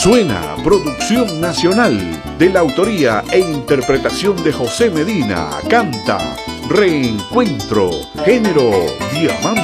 Suena producción nacional de la autoría e interpretación de José Medina. Canta Reencuentro, género diamante.